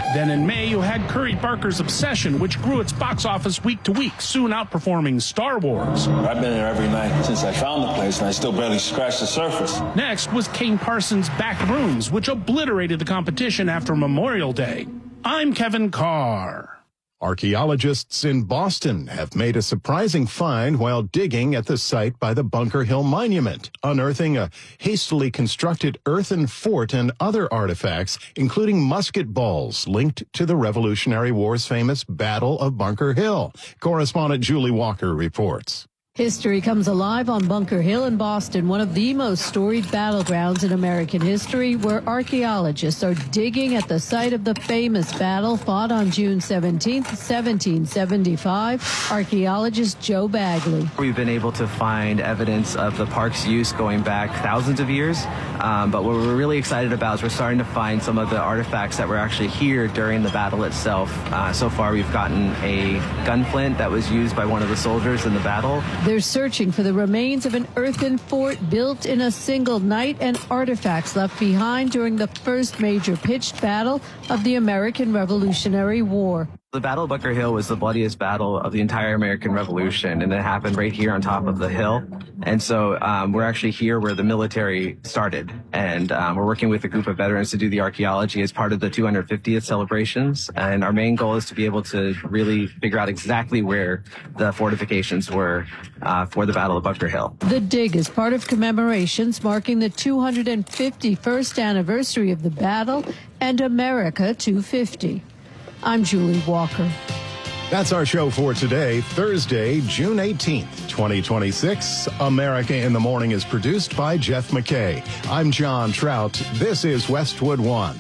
Then in May, you had Curry Barker's Obsession, which grew its box office week to week, soon outperforming Star Wars. I've been there every night since I found the place, and I still barely scratched the surface. Next was Kane Parsons' Back Rooms, which obliterated the competition after Memorial Day. I'm Kevin Carr. Archaeologists in Boston have made a surprising find while digging at the site by the Bunker Hill Monument, unearthing a hastily constructed earthen fort and other artifacts, including musket balls linked to the Revolutionary War's famous Battle of Bunker Hill. Correspondent Julie Walker reports. History comes alive on Bunker Hill in Boston, one of the most storied battlegrounds in American history, where archaeologists are digging at the site of the famous battle fought on June 17, 1775. Archaeologist Joe Bagley. We've been able to find evidence of the park's use going back thousands of years, but what we're really excited about is we're starting to find some of the artifacts that were actually here during the battle itself. So far, we've gotten a gunflint that was used by one of the soldiers in the battle. They're searching for the remains of an earthen fort built in a single night and artifacts left behind during the first major pitched battle of the American Revolutionary War. The Battle of Bunker Hill was the bloodiest battle of the entire American Revolution, and it happened right here on top of the hill. And so we're actually here where the military started, and we're working with a group of veterans to do the archaeology as part of the 250th celebrations. And our main goal is to be able to really figure out exactly where the fortifications were for the Battle of Bunker Hill. The dig is part of commemorations marking the 251st anniversary of the battle and America 250. I'm Julie Walker. That's our show for today, Thursday, June 18th, 2026. America in the Morning is produced by Jeff McKay. I'm John Trout. This is Westwood One.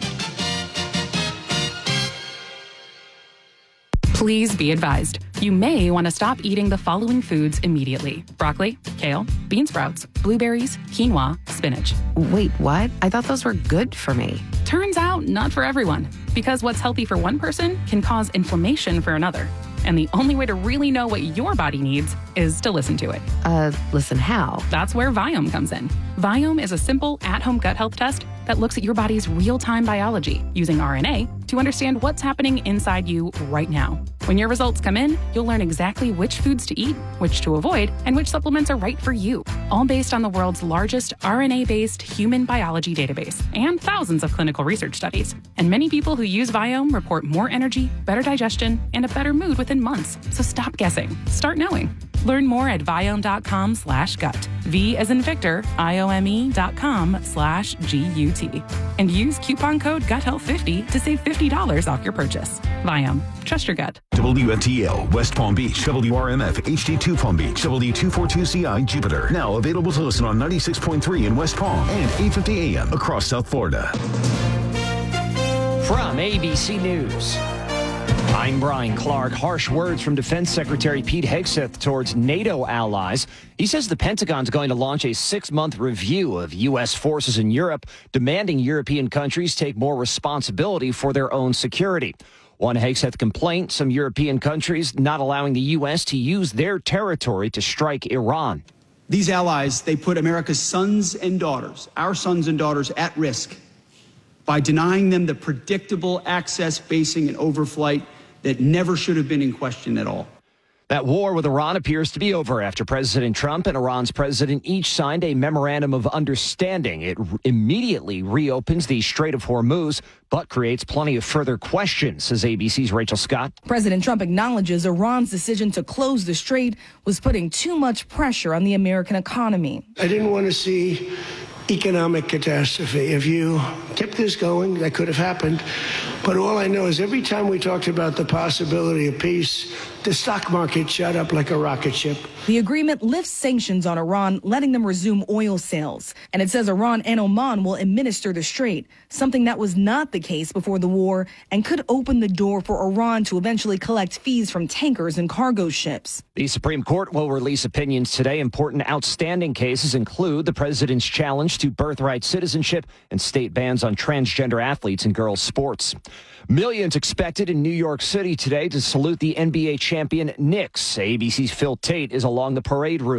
Please be advised, you may want to stop eating the following foods immediately. Broccoli, kale, bean sprouts, blueberries, quinoa, spinach. Wait, what? I thought those were good for me. Turns out, not for everyone. Because what's healthy for one person can cause inflammation for another. And the only way to really know what your body needs is to listen to it. Listen how? That's where Viome comes in. Viome is a simple at-home gut health test that looks at your body's real-time biology using RNA to understand what's happening inside you right now. When your results come in, you'll learn exactly which foods to eat, which to avoid, and which supplements are right for you, all based on the world's largest RNA-based human biology database and thousands of clinical research studies. And many people who use Viome report more energy, better digestion, and a better mood within months. So stop guessing. Start knowing. Learn more at Viome.com/gut. V as in Victor, IOME.com/GUT. And use coupon code GUTHEALTH50 to save $50 off your purchase. Viome. Trust your gut. WFTL, West Palm Beach, WRMF, HD2 Palm Beach, W242CI, Jupiter. Now available to listen on 96.3 in West Palm and 850 AM across South Florida. From ABC News, I'm Brian Clark. Harsh words from Defense Secretary Pete Hegseth towards NATO allies. He says the Pentagon's going to launch a 6-month review of U.S. forces in Europe, demanding European countries take more responsibility for their own security. One Hegseth complaint, some European countries not allowing the U.S. to use their territory to strike Iran. These allies, they put America's sons and daughters, our sons and daughters, at risk by denying them the predictable access, basing, and overflight that never should have been in question at all. That war with Iran appears to be over after President Trump and Iran's president each signed a memorandum of understanding. It immediately reopens the Strait of Hormuz, but creates plenty of further questions, says ABC's Rachel Scott. President Trump acknowledges Iran's decision to close the strait was putting too much pressure on the American economy. I didn't want to see economic catastrophe. If you kept this going, that could have happened. But all I know is every time we talked about the possibility of peace, the stock market shot up like a rocket ship. The agreement lifts sanctions on Iran, letting them resume oil sales. And it says Iran and Oman will administer the strait, something that was not the case before the war and could open the door for Iran to eventually collect fees from tankers and cargo ships. The Supreme Court will release opinions today. Important outstanding cases include the president's challenge to birthright citizenship and state bans on transgender athletes in girls' sports. Millions expected in New York City today to salute the NBA champion Knicks. ABC's Phil Tate is along the parade route.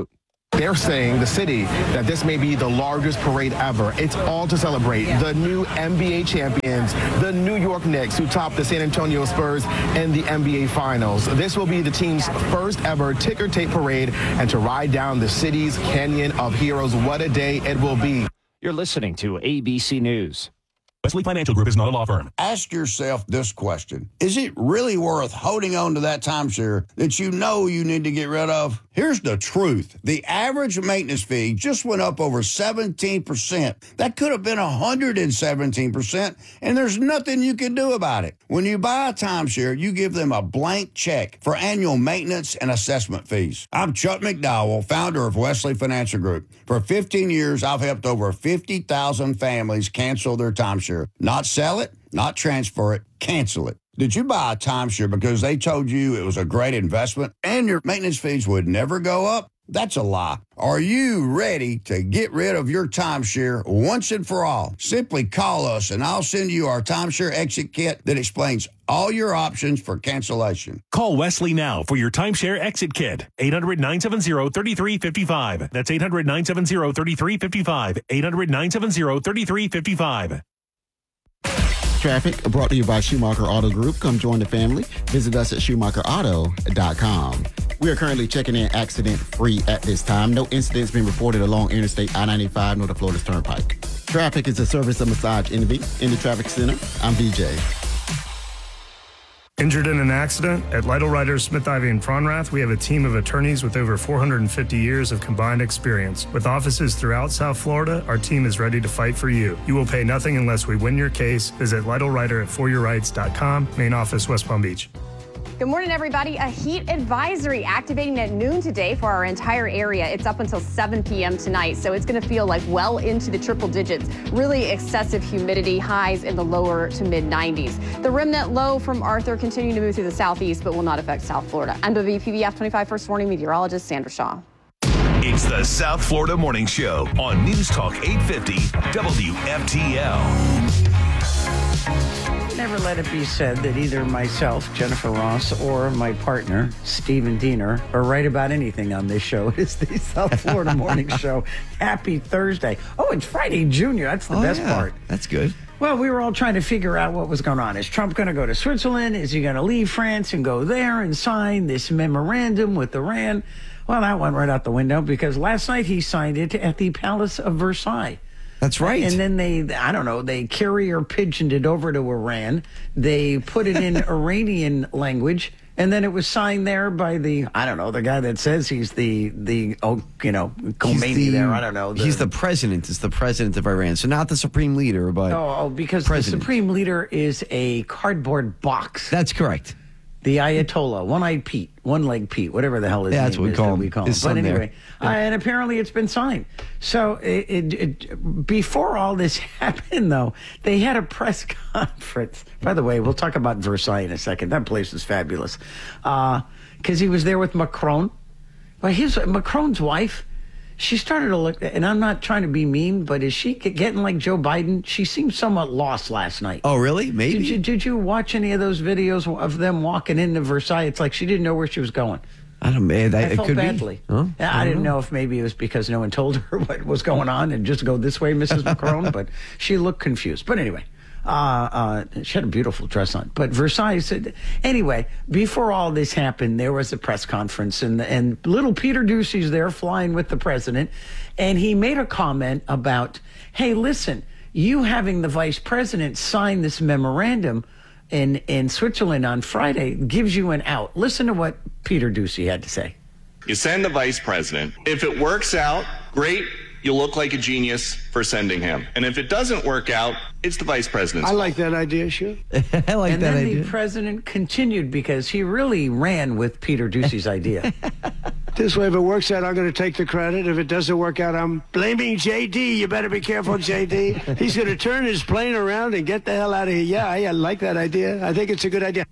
They're saying, the city, that this may be the largest parade ever. It's all to celebrate the new NBA champions, the New York Knicks, who topped the San Antonio Spurs in the NBA Finals. This will be the team's first ever ticker tape parade, and to ride down the city's Canyon of Heroes. What a day it will be. You're listening to ABC News. Wesley Financial Group is not a law firm. Ask yourself this question. Is it really worth holding on to that timeshare that you know you need to get rid of? Here's the truth. The average maintenance fee just went up over 17%. That could have been 117%, and there's nothing you can do about it. When you buy a timeshare, you give them a blank check for annual maintenance and assessment fees. I'm Chuck McDowell, founder of Wesley Financial Group. For 15 years, I've helped over 50,000 families cancel their timeshare. Not sell it, not transfer it, cancel it. Did you buy a timeshare because they told you it was a great investment and your maintenance fees would never go up? That's a lie. Are you ready to get rid of your timeshare once and for all? Simply call us and I'll send you our timeshare exit kit that explains all your options for cancellation. Call Wesley now for your timeshare exit kit. 800-970-3355. That's 800-970-3355. 800-970-3355. Traffic brought to you by Schumacher Auto Group. Come join the family. Visit us at SchumacherAuto.com. We are currently checking in accident-free at this time. No incidents been reported along Interstate I-95 nor the Florida Turnpike. Traffic is a service of Massage Envy. In the Traffic Center, I'm BJ. Injured in an accident? At Lytle Writers, Smith, Ivey, and Fronrath, we have a team of attorneys with over 450 years of combined experience. With offices throughout South Florida, our team is ready to fight for you. You will pay nothing unless we win your case. Visit Lytle Writer at foryourrights.com. Main office, West Palm Beach. Good morning, everybody. A heat advisory activating at noon today for our entire area. It's up until 7 p.m. tonight, so it's going to feel like well into the triple digits. Really excessive humidity, highs in the lower to mid 90s. The remnant low from Arthur continuing to move through the southeast, but will not affect South Florida. I'm WPBF 25 First Warning meteorologist Sandra Shaw. It's the South Florida Morning Show on News Talk 850 WFTL. Never let it be said that either myself, Jennifer Ross, or my partner, Stephen Diener, are right about anything on this show. It's the South Florida Morning Show. Happy Thursday. Oh, it's Friday, Junior. That's the best part. That's good. Well, we were all trying to figure out what was going on. Is Trump going to go to Switzerland? Is he going to leave France and go there and sign this memorandum with Iran? Well, that went right out the window because last night he signed it at the Palace of Versailles. That's right. And then they carrier pigeoned it over to Iran. They put it in Iranian language. And then it was signed there by the guy that says he's the Khomeini there. I don't know. He's the president. It's the president of Iran. So not the supreme leader, but because president. The supreme leader is a cardboard box. That's correct. The Ayatollah, one-eyed Pete, one-leg Pete, whatever the hell his name is. That's what we call him. But anyway, and apparently it's been signed. So before all this happened, though, they had a press conference. By the way, we'll talk about Versailles in a second. That place is fabulous. Because he was there with Macron. Well, Macron's wife, she started to look, and I'm not trying to be mean, but is she getting like Joe Biden? She seemed somewhat lost last night. Oh, really? Maybe. Did you watch any of those videos of them walking into Versailles? It's like she didn't know where she was going. I don't know. I felt badly. Huh? I didn't know if maybe it was because no one told her what was going on and just go this way, Mrs. Macron, but she looked confused. But anyway. She had a beautiful dress on. But Versailles said, anyway, before all this happened, there was a press conference, and little Peter Doocy's there flying with the president, and he made a comment about, hey, listen, you having the vice president sign this memorandum in Switzerland on Friday gives you an out. Listen to what Peter Doocy had to say. You send the vice president. If it works out, great. You'll look like a genius for sending him. And if it doesn't work out, it's the vice president's. I like that idea, sure. I like and that idea. And then the president continued because he really ran with Peter Doocy's idea. This way, if it works out, I'm going to take the credit. If it doesn't work out, I'm blaming J.D. You better be careful, J.D. He's going to turn his plane around and get the hell out of here. Yeah, I like that idea. I think it's a good idea.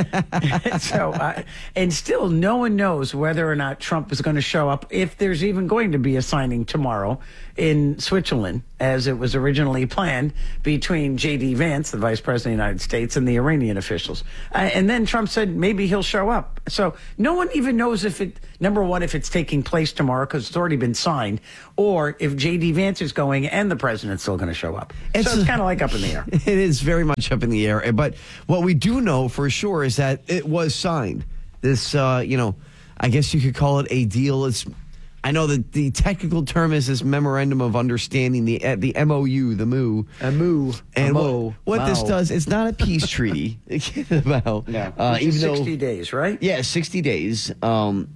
And still, no one knows whether or not Trump is going to show up, if there's even going to be a signing tomorrow in Switzerland, as it was originally planned, between J.D. Vance, the Vice President of the United States, and the Iranian officials. And then Trump said maybe he'll show up. So no one even knows if it's taking place tomorrow because it's already been signed, or if J.D. Vance is going and the president's still going to show up. So it's kind of like up in the air. It is very much up in the air. But what we do know for sure is that it was signed. This, I guess you could call it a deal. I know that the technical term is this memorandum of understanding, the MOU, the MOU. And what this does, it's not a peace treaty. Well, no. Even 60 days, right? Yeah, 60 days. I'm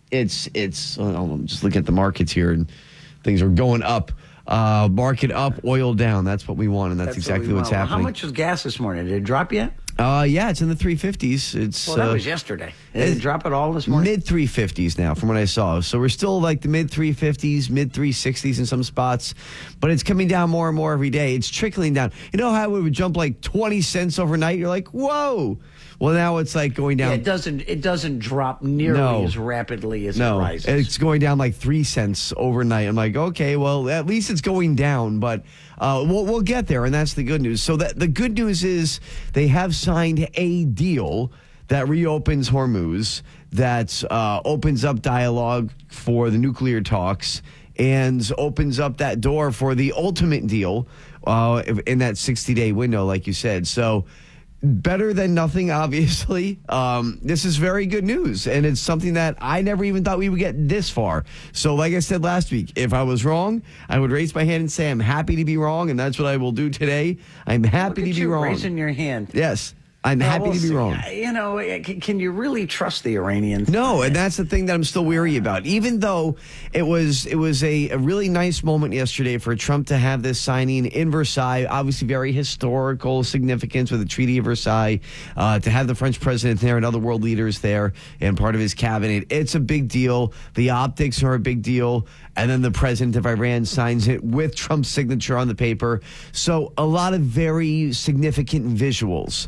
just looking at the markets here, and things are going up. Market up, oil down. That's what we want, and that's exactly what's happening. How much was gas this morning? Did it drop yet? Yeah, it's in the 350s. Well, that was yesterday. Did it drop at all this morning? Mid 350s now, from what I saw. So we're still like the mid 350s, mid 360s in some spots, but it's coming down more and more every day. It's trickling down. You know how it would jump like 20 cents overnight? You're like, whoa. Well, now it's like going down. Yeah, it doesn't drop nearly as rapidly as it rises. It's going down like 3 cents overnight. I'm like, okay, well, at least it's going down, but we'll get there, and that's the good news. So the good news is they have signed a deal that reopens Hormuz, that opens up dialogue for the nuclear talks, and opens up that door for the ultimate deal in that 60-day window, like you said. So better than nothing, obviously. This is very good news, and it's something that I never even thought we would get this far. So like I said last week, if I was wrong, I would raise my hand and say I'm happy to be wrong, and that's what I will do today. I'm happy to be wrong. Raising your hand. Yes. I'm happy to be wrong. Can you really trust the Iranians? No, and that's the thing that I'm still weary about. Even though it was a really nice moment yesterday for Trump to have this signing in Versailles, obviously very historical significance with the Treaty of Versailles, to have the French president there and other world leaders there and part of his cabinet. It's a big deal. The optics are a big deal. And then the president of Iran signs it with Trump's signature on the paper. So a lot of very significant visuals.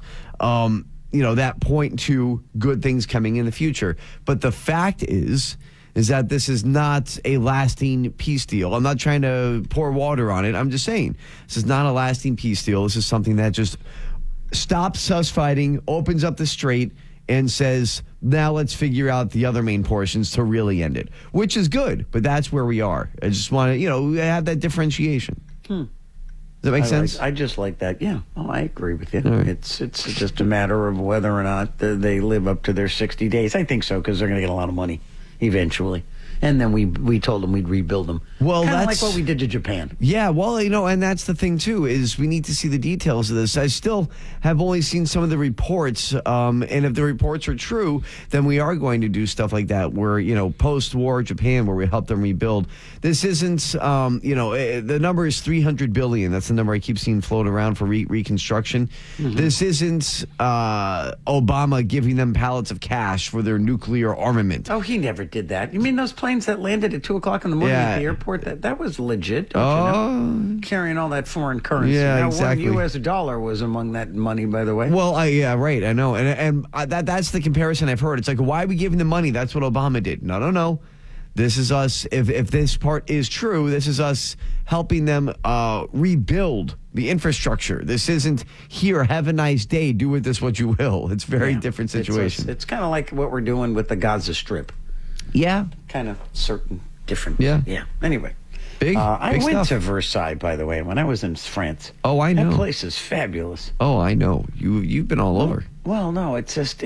That point to good things coming in the future. But the fact is that this is not a lasting peace deal. I'm not trying to pour water on it. I'm just saying this is not a lasting peace deal. This is something that just stops us fighting, opens up the strait, and says, now let's figure out the other main portions to really end it, which is good. But that's where we are. I just want to, have that differentiation. Does that make sense? I just like that. Yeah. Oh, I agree with you. Right. It's just a matter of whether or not they live up to their 60 days. I think so, because they're going to get a lot of money eventually. And then we told them we'd rebuild them. Well, kind of that's like what we did to Japan. Yeah, well, and that's the thing too, is we need to see the details of this. I still have only seen some of the reports, and if the reports are true, then we are going to do stuff like that, where post-war Japan, where we help them rebuild. This isn't, the number is $300 billion. That's the number I keep seeing float around for reconstruction. Mm-hmm. This isn't Obama giving them pallets of cash for their nuclear armament. Oh, he never did that. You mean those planes that landed at 2:00 in the morning at the airport? That was legit. Don't you know? Carrying all that foreign currency. Yeah, now, exactly. $1 US was among that money, by the way. Well, right. I know, and that's the comparison I've heard. It's like, why are we giving them money? That's what Obama did. No. This is us. If this part is true, this is us helping them rebuild the infrastructure. This isn't here. Have a nice day. Do with this what you will. It's a very different situation. It's kind of like what we're doing with the Gaza Strip. Yeah. Kind of certain different. Yeah. Anyway. Big I went stuff. to Versailles, by the way, when I was in France. Oh, I know. That place is fabulous. Oh, I know. You've been all over. Well, no, it's not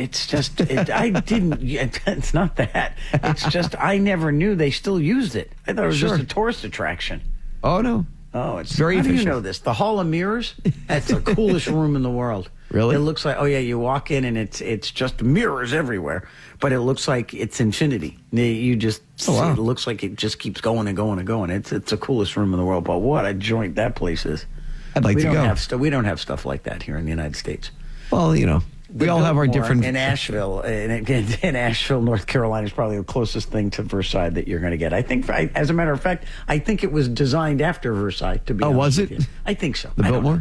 that. It's just, I never knew they still used it. I thought it was just a tourist attraction. Oh, no. Oh, it's very How efficient. do you know this? The Hall of Mirrors? That's the coolest room in the world. Really? It looks like, you walk in and it's just mirrors everywhere, but it looks like it's infinity. You just see, it looks like it just keeps going and going and going. It's the coolest room in the world, but what a joint that place is. I'd like to go. We don't have stuff like that here in the United States. Well, we all have our different. In Asheville, in Asheville, North Carolina is probably the closest thing to Versailles that you're going to get. I think, as a matter of fact, I think it was designed after Versailles. To be honest was with it? you. I think so. The Biltmore?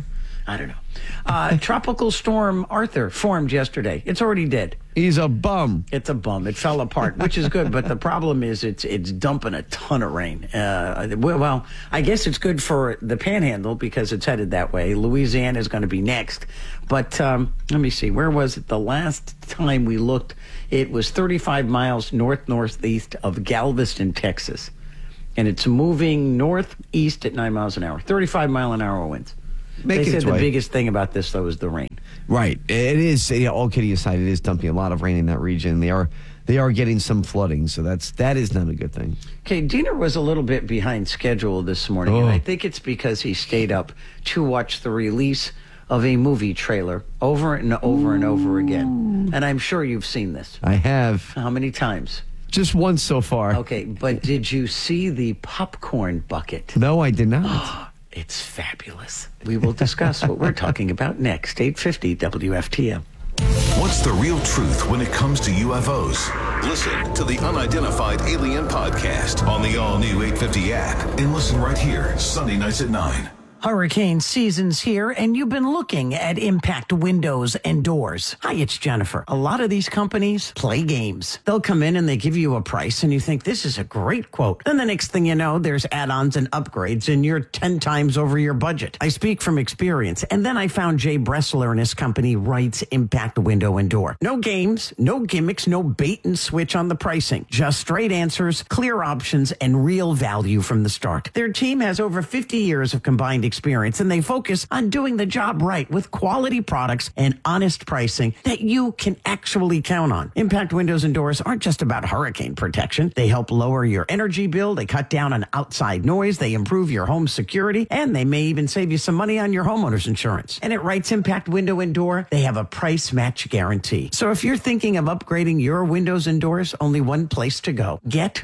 I don't know. Tropical storm Arthur formed yesterday. It's already dead. He's a bum. It's a bum. It fell apart, which is good. But the problem is it's dumping a ton of rain. Well, I guess it's good for the Panhandle because it's headed that way. Louisiana is going to be next. But let me see. Where was it? The last time we looked, it was 35 miles northeast of Galveston, Texas. And it's moving northeast at 9 miles an hour. 35-mile-an-hour winds. They said the biggest thing about this, though, is the rain. Right. It is, all kidding aside, it is dumping a lot of rain in that region. They are getting some flooding, so that is not a good thing. Okay, Diener was a little bit behind schedule this morning, and I think it's because he stayed up to watch the release of a movie trailer over and over and over again. And I'm sure you've seen this. I have. How many times? Just once so far. Okay, but did you see the popcorn bucket? No, I did not. It's fabulous. We will discuss what we're talking about next. 850 WFTM. What's the real truth when it comes to UFOs? Listen to the Unidentified Alien Podcast on the all-new 850 app and listen right here, Sunday nights at 9. Hurricane season's here, and you've been looking at Impact Windows and Doors. Hi, it's Jennifer. A lot of these companies play games. They'll come in and they give you a price, and you think, this is a great quote. Then the next thing you know, there's add-ons and upgrades, and you're 10 times over your budget. I speak from experience, and then I found Jay Bressler and his company Wright's Impact Window and Door. No games, no gimmicks, no bait and switch on the pricing. Just straight answers, clear options, and real value from the start. Their team has over 50 years of combined experience, and they focus on doing the job right with quality products and honest pricing that you can actually count on. Impact Windows and Doors aren't just about hurricane protection. They help lower your energy bill, they cut down on outside noise, they improve your home security, and they may even save you some money on your homeowner's insurance. And at Wright's Impact Window and Door, they have a price match guarantee. So if you're thinking of upgrading your windows and doors, only one place to go.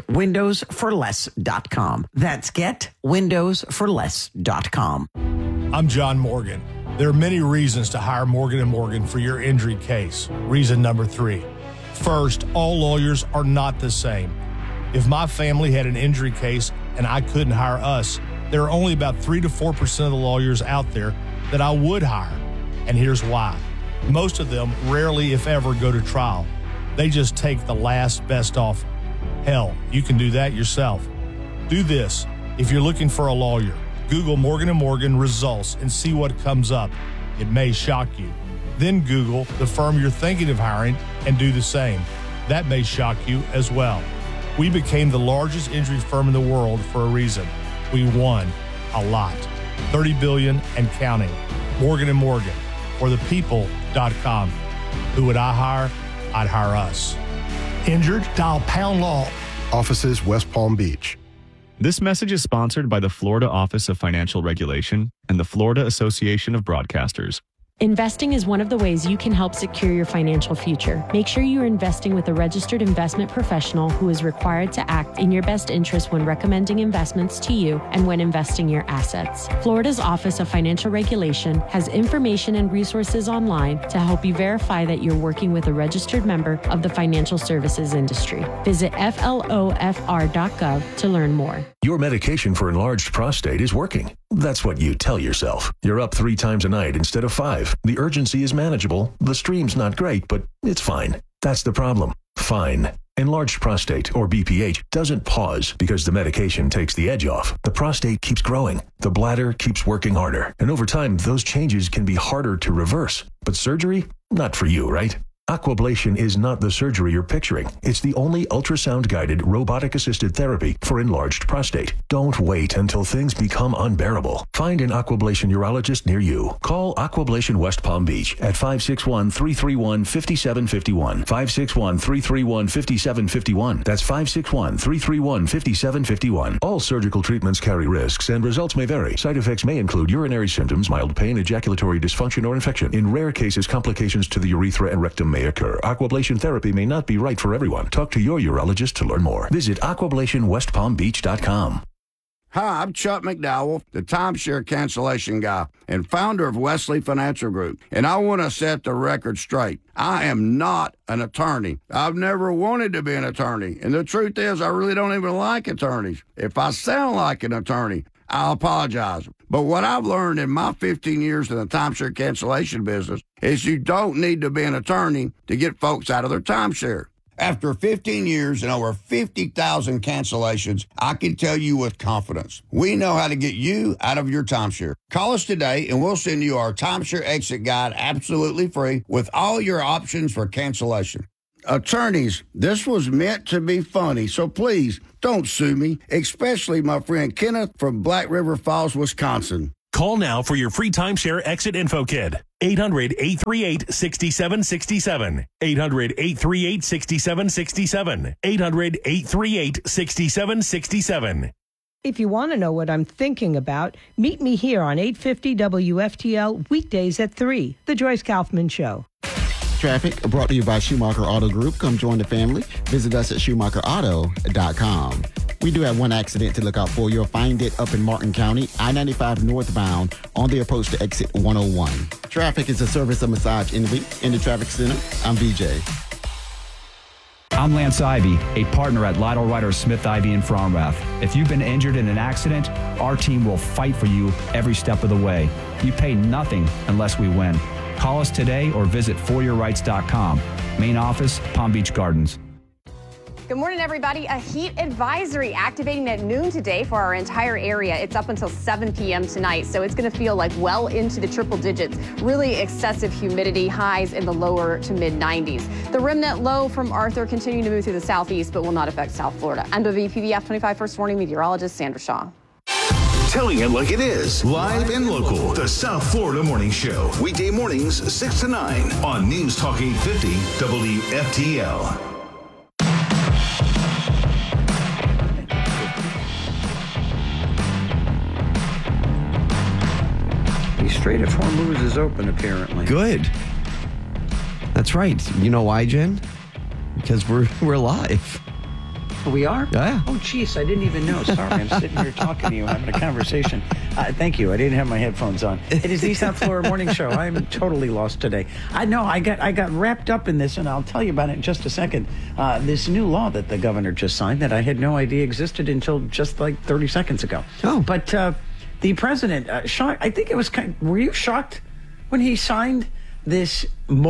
GetWindowsForLess.com. That's GetWindowsForLess.com. I'm John Morgan. There are many reasons to hire Morgan & Morgan for your injury case. Reason number 3. First, all lawyers are not the same. If my family had an injury case and I couldn't hire us, there are only about 3 to 4% of the lawyers out there that I would hire. And here's why. Most of them rarely, if ever, go to trial. They just take the last best offer. Hell, you can do that yourself. Do this. If you're looking for a lawyer, Google Morgan & Morgan results and see what comes up. It may shock you. Then Google the firm you're thinking of hiring and do the same. That may shock you as well. We became the largest injury firm in the world for a reason. We won a lot. $30 billion and counting. Morgan & Morgan, or thepeople.com. Who would I hire? I'd hire us. Injured? Dial Pound Law. Offices West Palm Beach. This message is sponsored by the Florida Office of Financial Regulation and the Florida Association of Broadcasters. Investing is one of the ways you can help secure your financial future. Make sure you are investing with a registered investment professional who is required to act in your best interest when recommending investments to you and when investing your assets. Florida's Office of Financial Regulation has information and resources online to help you verify that you're working with a registered member of the financial services industry. Visit flofr.gov to learn more. Your medication for enlarged prostate is working. That's what you tell yourself. You're up 3 times a night instead of 5. The urgency is manageable. The stream's not great, but it's fine. That's the problem. Fine. Enlarged prostate, or BPH, doesn't pause because the medication takes the edge off. The prostate keeps growing. The bladder keeps working harder. And over time, those changes can be harder to reverse. But surgery? Not for you, right? Aquablation is not the surgery you're picturing. It's the only ultrasound-guided, robotic-assisted therapy for enlarged prostate. Don't wait until things become unbearable. Find an Aquablation urologist near you. Call Aquablation West Palm Beach at 561-331-5751. 561-331-5751. That's 561-331-5751. All surgical treatments carry risks, and results may vary. Side effects may include urinary symptoms, mild pain, ejaculatory dysfunction, or infection. In rare cases, complications to the urethra and rectum may occur. Aquablation therapy may not be right for everyone. Talk to your urologist to learn more. Visit aquablationwestpalmbeach.com. Hi, I'm Chuck McDowell, the timeshare cancellation guy and founder of Wesley Financial Group. And I want to set the record straight. I am not an attorney. I've never wanted to be an attorney. And the truth is, I really don't even like attorneys. If I sound like an attorney, I apologize. But what I've learned in my 15 years in the timeshare cancellation business is you don't need to be an attorney to get folks out of their timeshare. After 15 years and over 50,000 cancellations, I can tell you with confidence, we know how to get you out of your timeshare. Call us today and we'll send you our timeshare exit guide absolutely free with all your options for cancellation. Attorneys, this was meant to be funny, so please don't sue me, especially my friend Kenneth from Black River Falls, Wisconsin. Call now for your free timeshare exit info kit. 800-838-6767. 800-838-6767. 800-838-6767. If you want to know what I'm thinking about, meet me here on 850 WFTL weekdays at 3, The Joyce Kaufman Show. Traffic brought to you by Schumacher Auto Group. Come join the family. Visit us at SchumacherAuto.com. We do have one accident to look out for. You'll find it up in Martin County, I-95 northbound on the approach to exit 101. Traffic is a service of Massage Envy. In the traffic center, I'm VJ. I'm Lance Ivy, a partner at Lytle Ryder Smith Ivy in Fromrath. If you've been injured in an accident, our team will fight for you every step of the way. You pay nothing unless we win. Call us today or visit foryourrights.com. Main office, Palm Beach Gardens. Good morning, everybody. A heat advisory activating at noon today for our entire area. It's up until 7 p.m. tonight, so it's going to feel like well into the triple digits. Really excessive humidity, highs in the lower to mid 90s. The remnant low from Arthur continuing to move through the southeast, but will not affect South Florida. I'm WPBF 25 First Warning meteorologist Sandra Shaw. Telling it like it is, live and local. The South Florida Morning Show. Weekday mornings, 6 to 9 on News Talk 850 WFTL. The Strait of Hormuz is open, apparently. Good. That's right. You know why, Jen? Because we're live. We are? Yeah. Oh, jeez, I didn't even know. Sorry, I'm sitting here talking to you, having a conversation. Thank you. I didn't have my headphones on. It is the South Florida Morning Show. I'm totally lost today. I know I got wrapped up in this, and I'll tell you about it in just a second. This new law that the governor just signed that I had no idea existed until just like 30 seconds ago. Oh. But the president, I think it was were you shocked when he signed this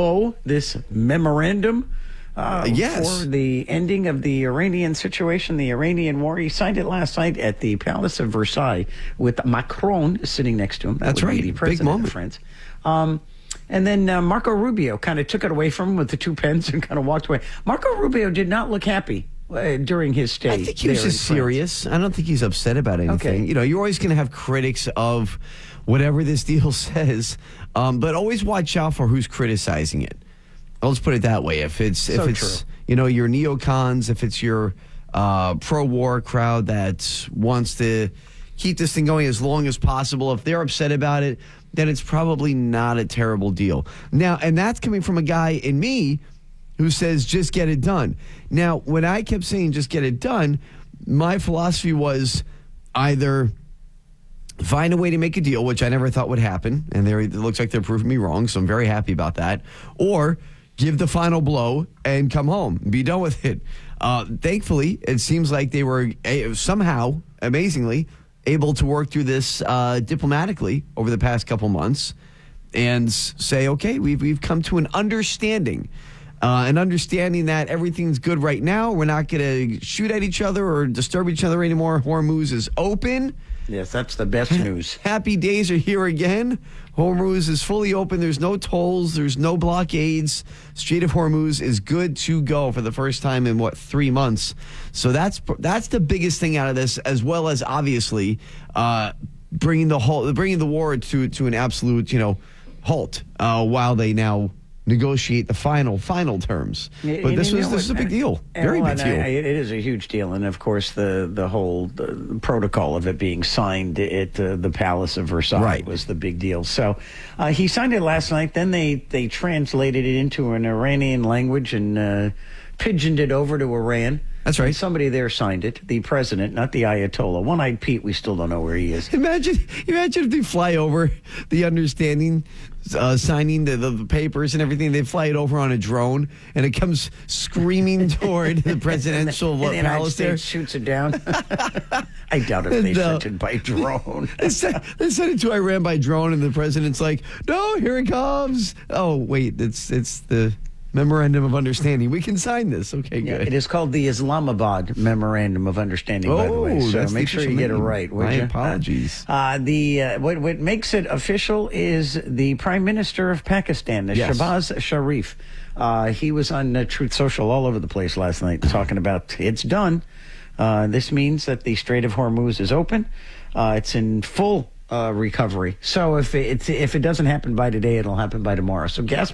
memorandum? Yes. For the ending of the Iranian situation, the Iranian war. He signed it last night at the Palace of Versailles with Macron sitting next to him. That's right. The president Big moment. of France. And then Marco Rubio kind of took it away from him with the two pens and kind of walked away. Marco Rubio did not look happy during his stay. I think he was just serious. I don't think he's upset about anything. Okay. You know, you're always going to have critics of whatever this deal says, but always watch out for who's criticizing it. Let's put it that way. If it's true. You know, your neocons, if it's your pro-war crowd that wants to keep this thing going as long as possible, if they're upset about it, then it's probably not a terrible deal. Now, and that's coming from a guy in me who says just get it done. Now, when I kept saying just get it done, my philosophy was either find a way to make a deal, which I never thought would happen, and it looks like they're proving me wrong, so I'm very happy about that, or give the final blow and come home, be done with it. Thankfully, it seems like they were somehow, amazingly, able to work through this diplomatically over the past couple months and say, okay, we've come to an understanding that everything's good right now. We're not going to shoot at each other or disturb each other anymore. Hormuz is open. Yes, that's the best news. Happy days are here again. Hormuz is fully open. There's no tolls. There's no blockades. Strait of Hormuz is good to go for the first time in, 3 months. So that's the biggest thing out of this, as well as obviously bringing the war to an absolute halt while they now negotiate the final terms. But this is a big deal. Very big deal. It is a huge deal. And of course, the whole protocol of it being signed at the Palace of Versailles was the big deal. So he signed it last night. Then they translated it into an Iranian language and pigeoned it over to Iran. That's right. And somebody there signed it. The president, not the Ayatollah. One-Eyed Pete, we still don't know where he is. Imagine if they fly over the understanding, signing the papers and everything. They fly it over on a drone, and it comes screaming toward the presidential and the United palace there. States shoots it down. I doubt if they sent it by drone. They sent it to Iran by drone, and the president's like, "No, here it comes." Oh, wait, it's the Memorandum of Understanding. We can sign this. Okay, good. Yeah, it is called the Islamabad Memorandum of Understanding, by the way. So make sure you get it right. My apologies. What makes it official is the Prime Minister of Pakistan, Shahbaz Sharif. He was on Truth Social all over the place last night talking about it's done. This means that the Strait of Hormuz is open. It's in full recovery. So if it doesn't happen by today, it'll happen by tomorrow. So gas